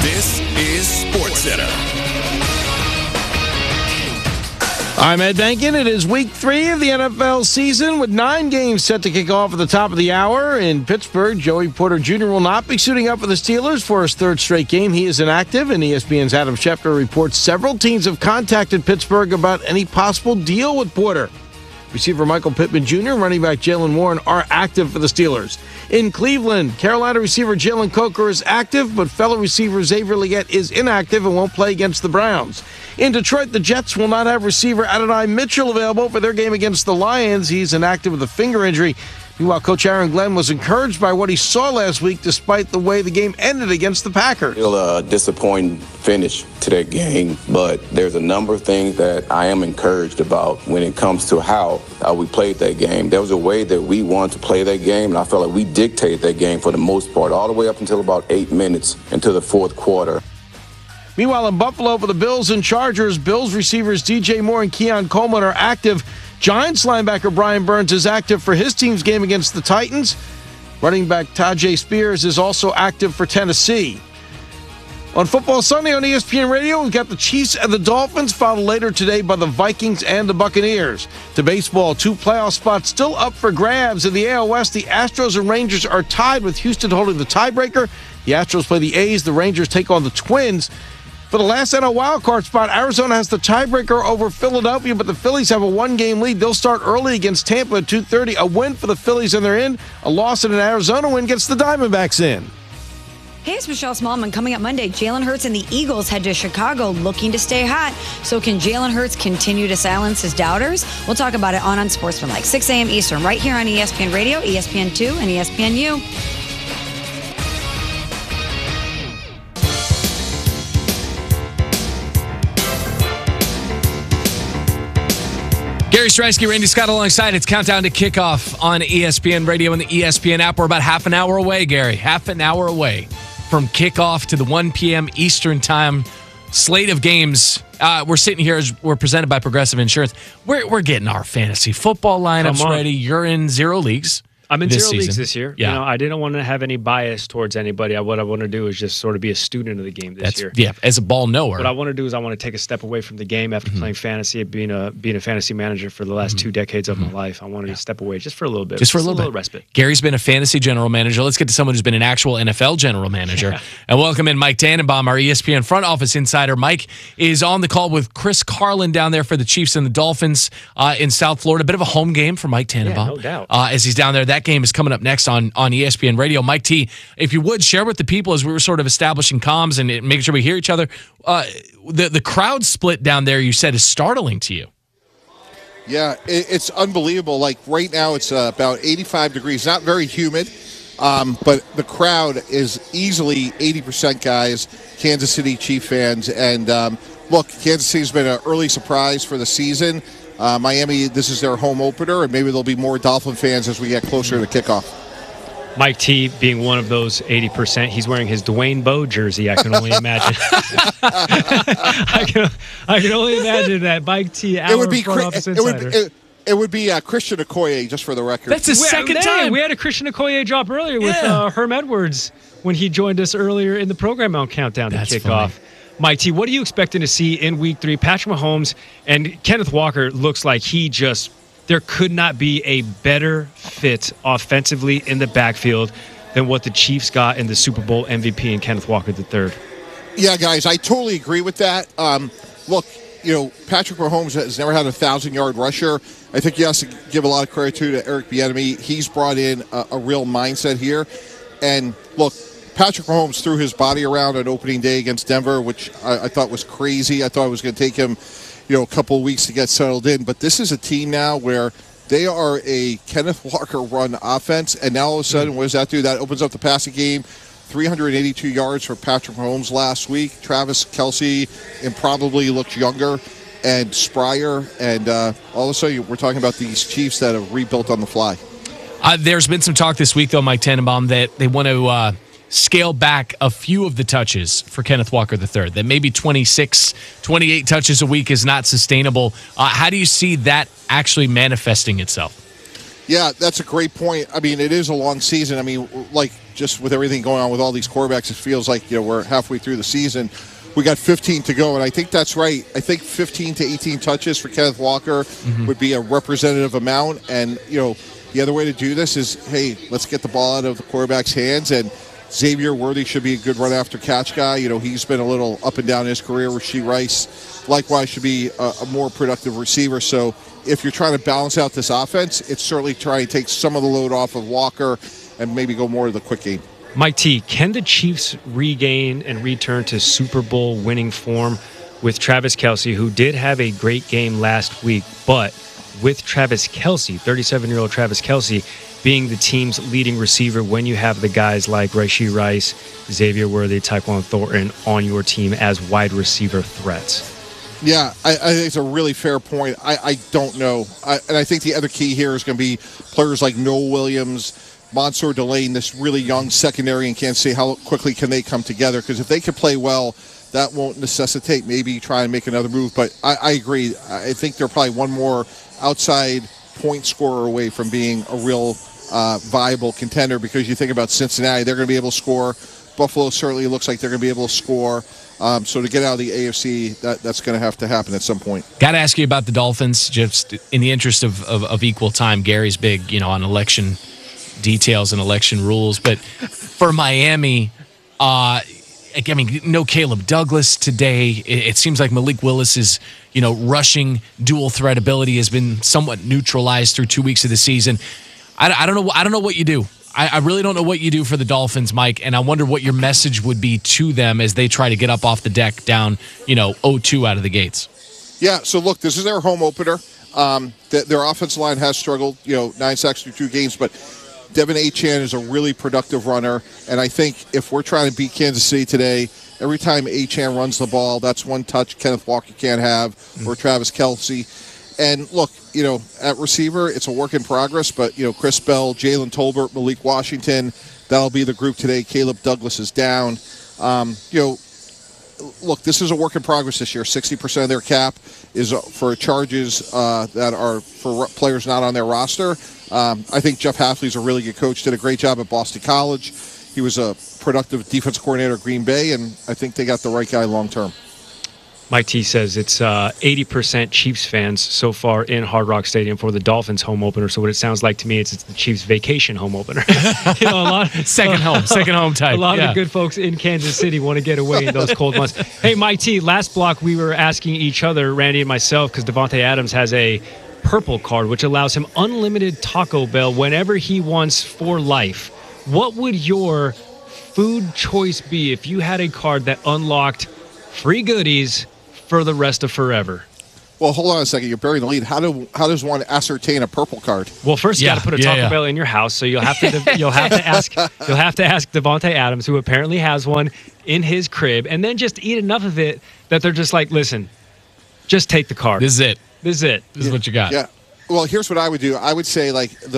This is SportsCenter. I'm Ed Bankin. It is week 3 of the NFL season with 9 games set to kick off at the top of the hour. In Pittsburgh, Joey Porter Jr. will not be suiting up for the Steelers for his 3rd straight game. He is inactive, and ESPN's Adam Schefter reports several teams have contacted Pittsburgh about any possible deal with Porter. Receiver Michael Pittman Jr. and running back Jaylen Warren are active for the Steelers. In Cleveland, Carolina receiver Jalen Coker is active, but fellow receiver Xavier Legette is inactive and won't play against the Browns. In Detroit, the Jets will not have receiver Adonai Mitchell available for their game against the Lions. He's inactive with a finger injury. Meanwhile, Coach Aaron Glenn was encouraged by what he saw last week despite the way the game ended against the Packers. Still a disappointing finish to that game, but there's a number of things that I am encouraged about when it comes to how we played that game. There was a way that we wanted to play that game, and I felt like we dictated that game for the most part, all the way up until about 8 minutes into the fourth quarter. Meanwhile, in Buffalo for the Bills and Chargers, Bills receivers DJ Moore and Keon Coleman are active. Giants linebacker Brian Burns is active for his team's game against the Titans. Running back Tajay Spears is also active for Tennessee. On Football Sunday on ESPN Radio, we've got the Chiefs and the Dolphins, followed later today by the Vikings and the Buccaneers. To baseball, 2 playoff spots still up for grabs. In the AL West, the Astros and Rangers are tied with Houston holding the tiebreaker. The Astros play the A's, the Rangers take on the Twins. For the last NL wildcard spot, Arizona has the tiebreaker over Philadelphia, but the Phillies have a 1-game lead. They'll start early against Tampa at 2:30. A win for the Phillies and they're in. A loss and an Arizona win gets the Diamondbacks in. Hey, it's Michelle Smallman. Coming up Monday, Jalen Hurts and the Eagles head to Chicago looking to stay hot. So can Jalen Hurts continue to silence his doubters? We'll talk about it on Unsportsmanlike, 6 a.m. Eastern, right here on ESPN Radio, ESPN2, and ESPNU. Gary Strinsky, Randy Scott alongside. It's Countdown to Kickoff on ESPN Radio and the ESPN app. We're about half an hour away, Gary. Half an hour away from kickoff to the 1 p.m. Eastern time slate of games. We're sitting here as we're presented by Progressive Insurance. We're getting our fantasy football lineups ready. You're in 0 leagues. I'm in 0 leagues season. this year. Yeah. I didn't want to have any bias towards anybody. What I want to do is just sort of be a student of the game this year. Yeah, as a ball knower. What I want to do is I want to take a step away from the game after playing fantasy, being a fantasy manager for the last 2 decades of my life. I wanted to step away just for a little bit. Just for a little respite. Gary's been a fantasy general manager. Let's get to someone who's been an actual NFL general manager. And welcome in Mike Tannenbaum, our ESPN front office insider. Mike is on the call with Chris Carlin down there for the Chiefs and the Dolphins in South Florida. A bit of a home game for Mike Tannenbaum. Yeah, no doubt. As he's down there. That game is coming up next on ESPN Radio. Mike T, if you would, share with the people as we were sort of establishing comms and making sure we hear each other. The crowd split down there, you said, is startling to you. Yeah, it's unbelievable. Like right now it's about 85 degrees, not very humid, but the crowd is easily 80% guys, Kansas City Chief fans. And look, Kansas City's been an early surprise for the season. Miami, this is their home opener, and maybe there'll be more Dolphin fans as we get closer to kickoff. Mike T being one of those 80%, he's wearing his Dwayne Bowe jersey. I can only imagine. I can only imagine that Mike T. It would be It would be Christian Okoye, just for the record. That's his second time. We had a Christian Okoye drop earlier with Herm Edwards when he joined us earlier in the program on Countdown to Kickoff. Funny. Mike T, what are you expecting to see in Week 3? Patrick Mahomes and Kenneth Walker looks like there could not be a better fit offensively in the backfield than what the Chiefs got in the Super Bowl MVP in Kenneth Walker III. Yeah, guys, I totally agree with that. Look, Patrick Mahomes has never had a 1,000-yard rusher. I think you have to give a lot of credit to Eric Bieniemy. He's brought in a real mindset here. And look, Patrick Mahomes threw his body around on opening day against Denver, which I thought was crazy. I thought it was going to take him a couple of weeks to get settled in. But this is a team now where they are a Kenneth Walker run offense. And now all of a sudden, what does that do? That opens up the passing game. 382 yards for Patrick Mahomes last week. Travis Kelce improbably looks younger and sprier. And all of a sudden, we're talking about these Chiefs that have rebuilt on the fly. There's been some talk this week, though, Mike Tannenbaum, that they want to scale back a few of the touches for Kenneth Walker III, that maybe 26, 28 touches a week is not sustainable. How do you see that actually manifesting itself? Yeah, that's a great point. I mean, it is a long season. I mean, like just with everything going on with all these quarterbacks, it feels like we're halfway through the season. We got 15 to go, and I think that's right. I think 15 to 18 touches for Kenneth Walker would be a representative amount. And the other way to do this is, hey, let's get the ball out of the quarterback's hands. And Xavier Worthy should be a good run after catch guy. He's been a little up and down in his career. Rashee Rice, likewise, should be a more productive receiver. So if you're trying to balance out this offense, it's certainly trying to take some of the load off of Walker and maybe go more to the quick game. Mike T, can the Chiefs regain and return to Super Bowl winning form with Travis Kelce, who did have a great game last week, but with Travis Kelce, 37-year-old Travis Kelce, being the team's leading receiver when you have the guys like Rashee Rice, Xavier Worthy, Tyquan Thornton on your team as wide receiver threats? Yeah, I think it's a really fair point. I don't know. And I think the other key here is going to be players like Noah Williams, Mansour Delane, this really young secondary in Kansas City. How quickly can they come together? Because if they can play well, that won't necessitate maybe trying to make another move. But I agree. I think they're probably one more outside point scorer away from being a real viable contender, because you think about Cincinnati, they're going to be able to score. Buffalo certainly looks like they're going to be able to score. So to get out of the AFC, that's going to happen at some point. Got to ask you about the Dolphins, just in the interest of equal time. Gary's big, on election details and election rules. But for Miami, no Caleb Douglas today. It seems like Malik Willis's, rushing dual threat ability has been somewhat neutralized through 2 weeks of the season. I don't know. I don't know what you do. I really don't know what you do for the Dolphins, Mike, and I wonder what your message would be to them as they try to get up off the deck down, 0-2 out of the gates. Yeah, so look, this is their home opener. Their offensive line has struggled, 9 sacks through 2 games, but Devin Achane is a really productive runner, and I think if we're trying to beat Kansas City today, every time Achane runs the ball, that's one touch Kenneth Walker can't have, or Travis Kelce. And look, at receiver, it's a work in progress, but, Chris Bell, Jalen Tolbert, Malik Washington, that'll be the group today. Caleb Douglas is down. Look, this is a work in progress this year. 60% of their cap is for charges that are for players not on their roster. I think Jeff Hafley's a really good coach, did a great job at Boston College. He was a productive defensive coordinator at Green Bay, and I think they got the right guy long term. Mike T says it's 80% Chiefs fans so far in Hard Rock Stadium for the Dolphins home opener. So what it sounds like to me is it's the Chiefs vacation home opener. Second home type. A lot of the good folks in Kansas City want to get away in those cold months. Hey, Mike T, last block we were asking each other, Randy and myself, because Davante Adams has a purple card, which allows him unlimited Taco Bell whenever he wants for life. What would your food choice be if you had a card that unlocked free goodies for the rest of forever? Well, hold on a second. You're burying the lead. How does one ascertain a purple card? Well, first you got to put a Taco Bell in your house, so you'll have to ask Davante Adams, who apparently has one in his crib, and then just eat enough of it that they're just like, listen, just take the card. This is it. This is what you got. Yeah. Well, here's what I would do. I would say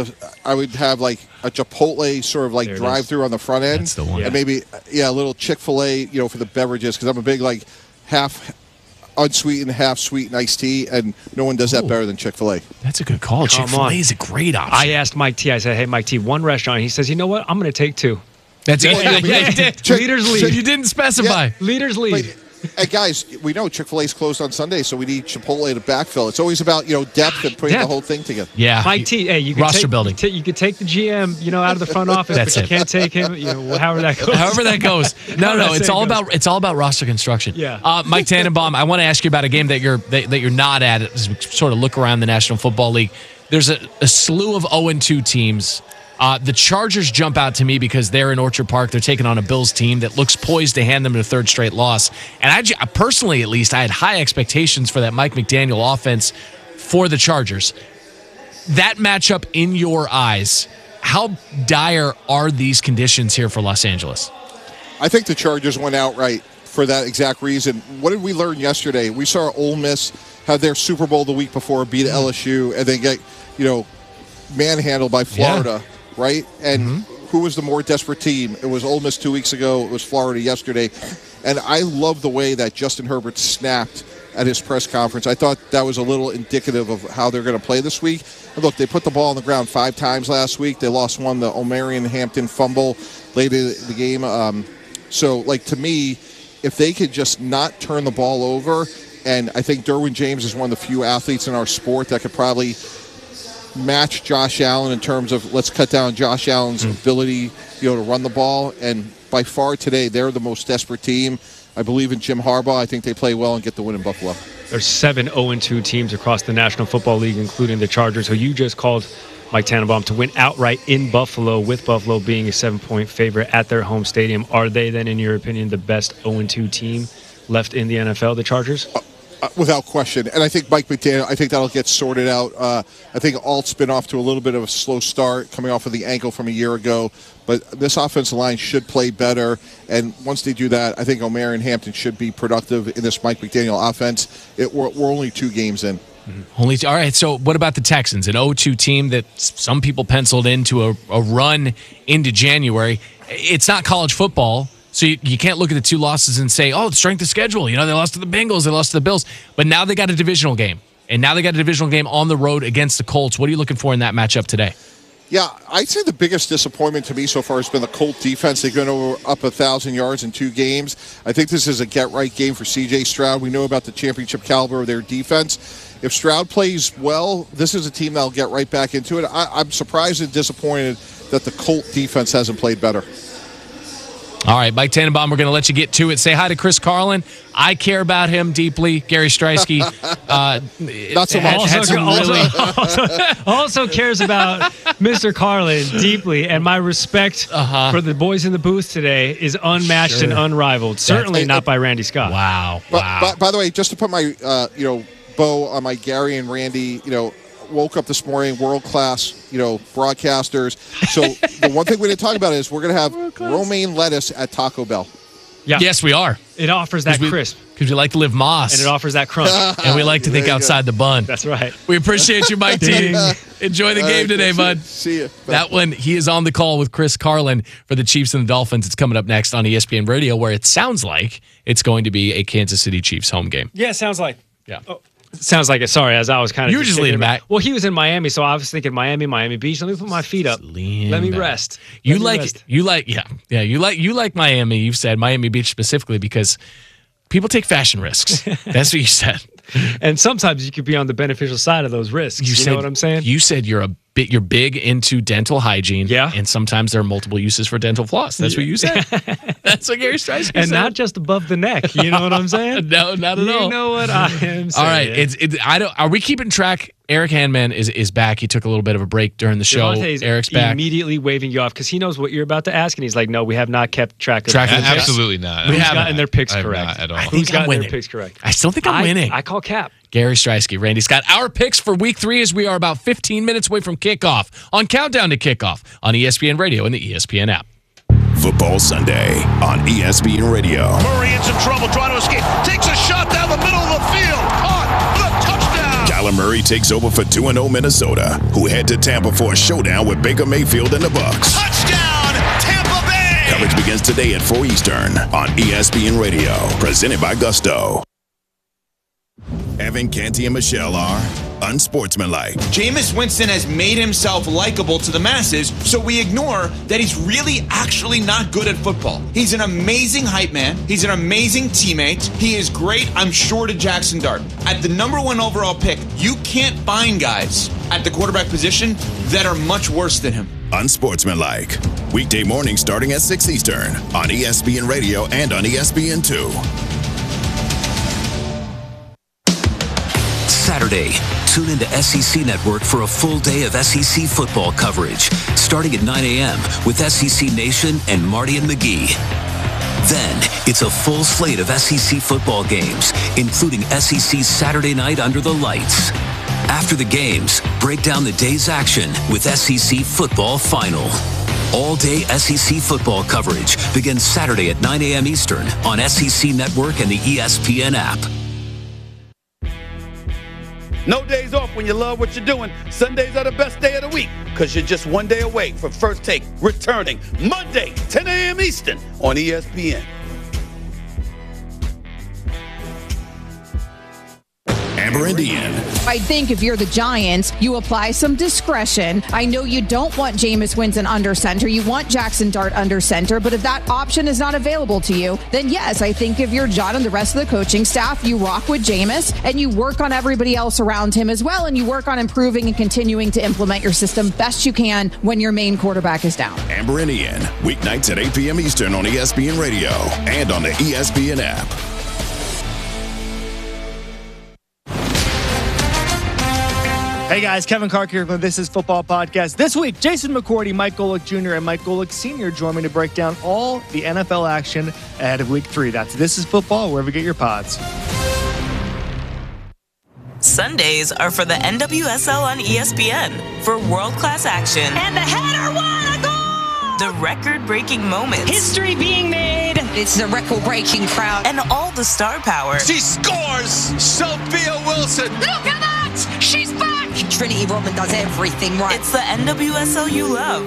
I would have like a Chipotle sort of like drive-through on the front end. That's the one. And maybe a little Chick-fil-A, for the beverages, because I'm a big like half unsweetened, half sweetened iced tea, and no one does that better than Chick-fil-A. That's a good call. Chick-fil-A is a great option. I asked Mike T. I said, hey, Mike T, one restaurant. He says, you know what? I'm going to take 2. That's it. Leaders lead. So you didn't specify. Yeah. Leaders lead. But, and guys, we know Chick-fil-A's closed on Sunday, so we need Chipotle to backfill. It's always about depth and putting the whole thing together. Yeah, Mike T. Hey, you can roster building. You could take the GM, out of the front office, but you can't take him. However that goes. However that goes. No, it's all about roster construction. Yeah. Mike Tannenbaum, I want to ask you about a game that you're not at. As we sort of look around the National Football League, there's a slew of 0-2 teams. The Chargers jump out to me because they're in Orchard Park. They're taking on a Bills team that looks poised to hand them a third straight loss. And I personally, at least, I had high expectations for that Mike McDaniel offense for the Chargers. That matchup in your eyes, how dire are these conditions here for Los Angeles? I think the Chargers went outright for that exact reason. What did we learn yesterday? We saw Ole Miss have their Super Bowl the week before, beat LSU, and then get, manhandled by Florida. Yeah. Right? And who was the more desperate team? It was Ole Miss 2 weeks ago. It was Florida yesterday. And I love the way that Justin Herbert snapped at his press conference. I thought that was a little indicative of how they're going to play this week. And look, they put the ball on the ground 5 times last week. They lost one, the Omarion Hampton fumble late in the game. So, to me, if they could just not turn the ball over, and I think Derwin James is one of the few athletes in our sport that could probably match Josh Allen in terms of let's cut down Josh Allen's ability, to run the ball. And by far today, they're the most desperate team. I believe in Jim Harbaugh. I think they play well and get the win in Buffalo. There's 7 0-2 teams across the National Football League, including the Chargers, who you just called, Mike Tannenbaum, to win outright in Buffalo, with Buffalo being a 7-point favorite at their home stadium. Are they then, in your opinion, the best 0-2 team left in the NFL, the Chargers? Without question. And I think Mike McDaniel, I think that'll get sorted out. I think Alt's been off to a little bit of a slow start coming off of the ankle from a year ago. But this offensive line should play better. And once they do that, I think Omarion Hampton should be productive in this Mike McDaniel offense. We're only 2 games in. All right, so what about the Texans? An 0-2 team that some people penciled into a run into January. It's not college football. So you can't look at the 2 losses and say, oh, strength of schedule. They lost to the Bengals, they lost to the Bills. But now they got a divisional game. And now they got a divisional game on the road against the Colts. What are you looking for in that matchup today? Yeah, I'd say the biggest disappointment to me so far has been the Colt defense. They've gone up 1,000 yards in 2 games. I think this is a get-right game for C.J. Stroud. We know about the championship caliber of their defense. If Stroud plays well, this is a team that'll get right back into it. I'm surprised and disappointed that the Colt defense hasn't played better. All right, Mike Tannenbaum, we're going to let you get to it. Say hi to Chris Carlin. I care about him deeply. Gary Striesky. Not so much. Also cares about Mr. Carlin deeply, and my respect for the boys in the booth today is unmatched and unrivaled. Certainly not by Randy Scott. Wow. By the way, just to put my bow on my Gary and Randy, woke up this morning, world-class, broadcasters. So the one thing we didn't talk about is we're going to have romaine lettuce at Taco Bell. Yeah. Yes, we are. It offers that crisp. Because we like to live Moss. And it offers that crunch. And we like to think outside the bun. That's right. We appreciate you, Mike T. Enjoy the game today, bud. See you. That one, he is on the call with Chris Carlin for the Chiefs and the Dolphins. It's coming up next on ESPN Radio, where it sounds like it's going to be a Kansas City Chiefs home game. Yeah, sounds like. Yeah. Oh. Sounds like it. Sorry, as I was kind of. You were just leaning back. Well, he was in Miami, so I was thinking Miami Beach. Let me put my feet up. Let me rest. You like Miami. You've said Miami Beach specifically because people take fashion risks. That's what you said. And sometimes you could be on the beneficial side of those risks. You know what I'm saying? You said you're big into dental hygiene. Yeah. And sometimes there are multiple uses for dental floss. That's what you said. That's what Gary Striesky said. And not just above the neck. You know what I'm saying? No, not at all. You know what I am saying. All right. Are we keeping track? Eric Handman is back. He took a little bit of a break during the show. Eric's back. Immediately waving you off because he knows what you're about to ask, and he's like, "No, we have not kept track of that." Absolutely not. We haven't gotten their picks correct. Not at all. Who's gotten their picks correct? I still think I'm winning. I call cap. Gary Striesky, Randy Scott. Our picks for Week 3 as we are about 15 minutes away from kickoff on Countdown to Kickoff on ESPN Radio and the ESPN app. Football Sunday on ESPN Radio. Murray in some trouble trying to escape. Takes a shot down the middle of the field. Caught for the touchdown. Kyler Murray takes over for 2-0 Minnesota, who head to Tampa for a showdown with Baker Mayfield and the Bucs. Touchdown, Tampa Bay. Coverage begins today at 4 Eastern on ESPN Radio. Presented by Gusto. Evan Canty and Michelle are unsportsmanlike. Jameis Winston has made himself likable to the masses, so we ignore that he's really actually not good at football. He's an amazing hype man. He's an amazing teammate. He is great, I'm sure, to Jackson Dart. At the number 1 overall pick, you can't find guys at the quarterback position that are much worse than him. Unsportsmanlike. Weekday morning starting at 6 Eastern on ESPN Radio and on ESPN2. Saturday, tune into SEC Network for a full day of SEC football coverage, starting at 9 a.m. with SEC Nation and Marty and McGee. Then, it's a full slate of SEC football games, including SEC Saturday Night Under the Lights. After the games, break down the day's action with SEC Football Final. All-day SEC football coverage begins Saturday at 9 a.m. Eastern on SEC Network and the ESPN app. No days off when you love what you're doing. Sundays are the best day of the week because you're just one day away from First Take returning Monday, 10 a.m. Eastern on ESPN. Amber and Ian. I think if you're the Giants, you apply some discretion. I know you don't want Jameis Winston under center. You want Jackson Dart under center. But if that option is not available to you, then yes, I think if you're John and the rest of the coaching staff, you rock with Jameis and you work on everybody else around him as well. And you work on improving and continuing to implement your system best you can when your main quarterback is down. Amber and Ian, weeknights at 8 p.m. Eastern on ESPN Radio and on the ESPN app. Hey guys, Kevin Clark here from This Is Football Podcast. This week, Jason McCourty, Mike Golick Jr., and Mike Golick Sr. join me to break down all the NFL action ahead of Week 3. That's This Is Football, wherever you get your pods. Sundays are for the NWSL on ESPN for world-class action. And the header won a goal! The record-breaking moments. History being made. It's the record-breaking crowd. And all the star power. She scores! Sophia Wilson! Look at that! She's back! Trinity Rodman does everything right. It's the NWSL you love.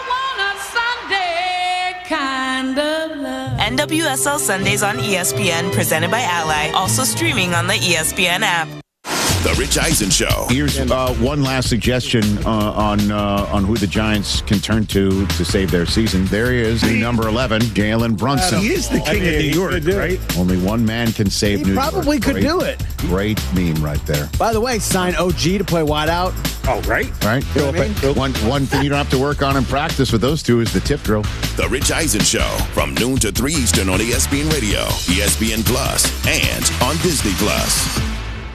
I want a Sunday kind of love. NWSL Sundays on ESPN, presented by Ally. Also streaming on the ESPN app. The Rich Eisen Show. Here's one last suggestion on who the Giants can turn to save their season. There he is, the number 11, Jalen Brunson. He is the king of New York, right? Only one man can save New York. He probably could do it. Great meme right there. By the way, sign OG to play wide out. Oh, right? Right. You know what I mean? One thing you don't have to work on in practice with those two is the tip drill. The Rich Eisen Show from noon to 3 Eastern on ESPN Radio, ESPN Plus, and on Disney Plus.